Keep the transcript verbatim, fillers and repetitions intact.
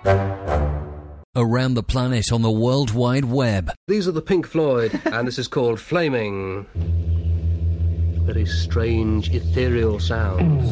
Around the planet on the World Wide Web. These are the Pink Floyd, and this is called Flaming. Very strange, ethereal sounds.